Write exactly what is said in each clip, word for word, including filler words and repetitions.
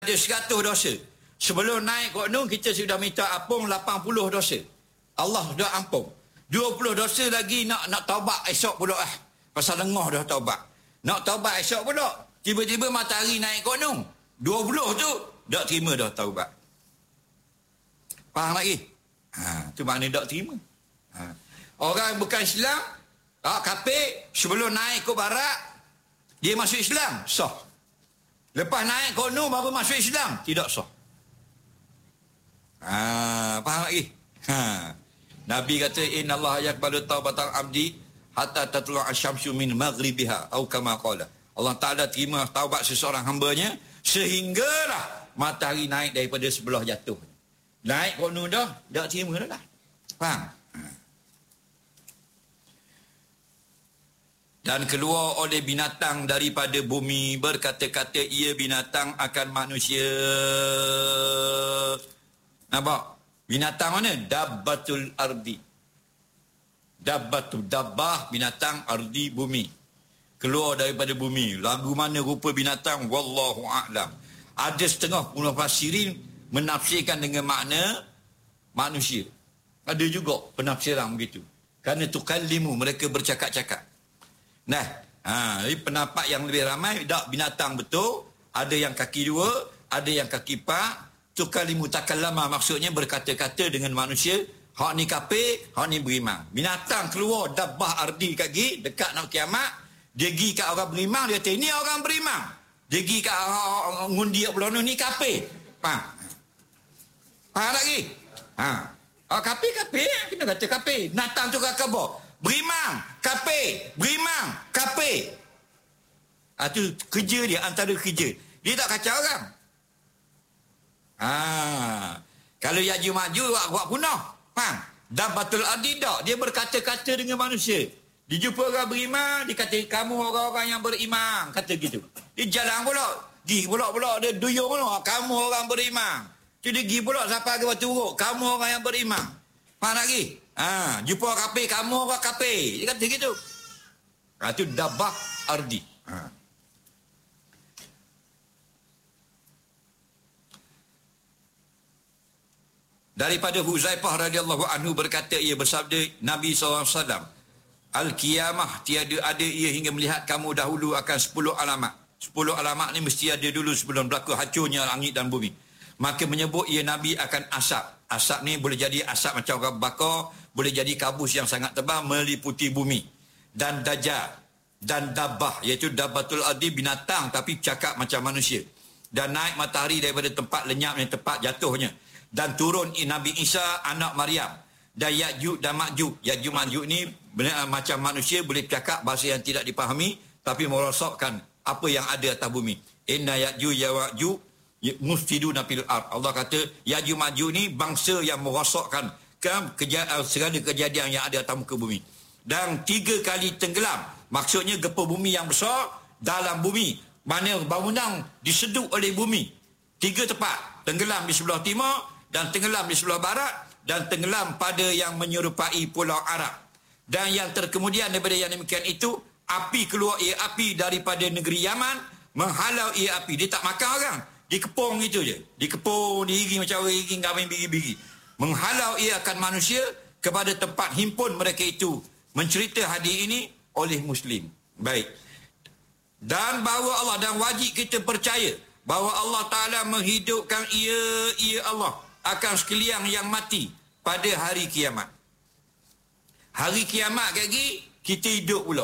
ada seratus dosa. Sebelum naik gunung kita sudah minta ampun lapan puluh dosa. Allah sudah ampun. dua puluh dosa lagi nak nak taubat esok pula ah. Pasal lengah dah taubat. Nak taubat esok pula. Tiba-tiba matahari naik gunung. dua puluh tu tak terima dah taubat. Faham lagi? Ha, tu makna tak terima. Ha. Orang bukan Islam, ah, kafir, sebelum naik ke barat dia masuk Islam, sah. Lepas naik gunung baru masuk Islam, tidak sah. Ha, faham lagi? Ha. Nabi kata innallaha yaqbalu taubatal abdi hatta tatlu'a asy-syamsu min maghribiha atau kama qala. Allah Taala terima taubat seseorang hamba-Nya sehinggalah matahari naik daripada sebelah jatuh. Naik gunung dah, tak terima dah lah. Faham? Dan keluar oleh binatang daripada bumi, berkata-kata ia binatang akan manusia. Nampak? Binatang mana? Dabbatul ardi. Dabbatul, dabbah, binatang, ardi, bumi. Keluar daripada bumi. Lagu mana rupa binatang? Wallahu a'lam. Ada setengah mufassirin menafsirkan dengan makna manusia. Ada juga penafsiran begitu. Kerana tukallimu, mereka bercakap-cakap. Nah, ha, ini pendapat yang lebih ramai, tak binatang betul, ada yang kaki dua, ada yang kaki empat, tukalimu takallama maksudnya berkata-kata dengan manusia, hak ni kafir, hak ni berimang. Binatang keluar dabbah ardi kat gi, dekat nak kiamat, dia gi kat orang berimang, dia kata ini orang berimang. Dia gi kat orang ngundi kat belono ni kafir. Faham? Faham lagi? Ha. Oh, kafir kafir, kena kata kafir. Binatang tu kat kebor. Berimang, kafir, berimang, kafir. Ah, tu kerja dia, antara kerja. Dia tak kacau orang. Ah, kalau Yaju maju buat, buat punah. Faham? Dabbatul ardi tak. Dia berkata-kata dengan manusia. Dia jumpa orang berimang, dia kata kamu orang-orang yang berimang, kata gitu. Dia jalan pula, gi pula-pula dia duyung pula, kamu orang berimang. Jadi dia gi pula sampai ke batu uruk, kamu orang yang berimang. Faham lagi? Ha, jumpa orang kafir, kamu orang kafir. Dia kata gitu. Ha, itu dabbah ardi. Ha. Daripada Huzaifah radhiyallahu anhu berkata, ia bersabda Nabi sallallahu alaihi wasallam, Al-Qiyamah tiada ada ia hingga melihat kamu dahulu akan sepuluh alamat. Sepuluh alamat ni mesti ada dulu sebelum berlaku hancurnya langit dan bumi. Maka menyebut ia Nabi akan asap. Asap ni boleh jadi asap macam orang bakar, boleh jadi kabus yang sangat tebal meliputi bumi. Dan Dajjal dan Dabbah, iaitu Dabbatul Ardi, binatang tapi cakap macam manusia. Dan naik matahari daripada tempat lenyapnya, tempat jatuhnya. Dan turun Nabi Isa anak Maryam. Dan Ya'juj dan Ma'juj. Ya'juj Ma'juj ni benar, macam manusia, boleh bercakap bahasa yang tidak dipahami tapi merosakkan apa yang ada atas bumi. Inna Ya'juj ya Ma'juj mufsiduna fil ard. Allah kata Ya'juj Ma'juj ni bangsa yang merosakkan kan kejadian, segala kejadian yang ada atas muka bumi. Dan tiga kali tenggelam, maksudnya gempa bumi yang besar dalam bumi, mana bangunan diseduk oleh bumi. Tiga tempat, tenggelam di sebelah timur dan tenggelam di sebelah barat dan tenggelam pada yang menyerupai Pulau Arab. Dan yang terkemudian daripada yang demikian itu, api keluar, ia api daripada negeri Yaman menghalau ia api. Dia tak makan orang, dikepung gitu je, dikepung, diiring macam orang iring kambing bigi-bigi. Menghalau ia akan manusia kepada tempat himpun mereka itu. Mencerita hadis ini oleh Muslim. Baik. Dan bahawa Allah, dan wajib kita percaya bahawa Allah Ta'ala menghidupkan ia, ia Allah akan sekalian yang mati pada hari kiamat. Hari kiamat lagi kita hidup pula.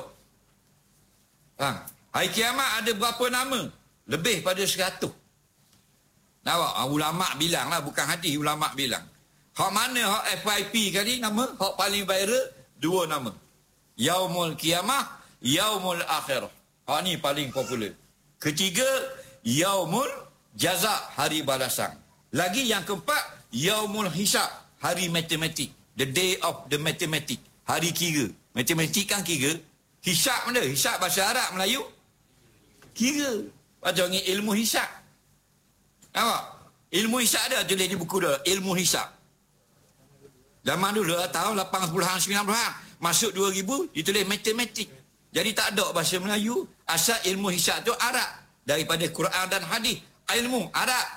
Ha. Hari kiamat ada berapa nama? Lebih pada seratus. Nampak? Ulama' bilang lah, bukan hadis, ulama' bilang. Hak mana hak F Y P kali nama? Hak paling viral, dua nama. Yaumul Qiyamah, Yaumul Akhirah. Hak ni paling popular. Ketiga, Yaumul Jaza, hari balasan. Lagi yang keempat, Yaumul Hisab, hari matematik. The day of the mathematics, hari kira. Matematik kan kira. Hisab mana? Hisab bahasa Arab, Melayu kira. Macam ni ilmu hisab. Nampak? Ilmu hisab ada tulis di buku dah. Ilmu hisab. Zaman dulu tahun lapan puluhan, sembilan puluhan, masuk dua ribu ditulis matematik. Jadi tak ada bahasa Melayu. Asal ilmu hisab tu Arab daripada Quran dan hadis. ilmu, adab.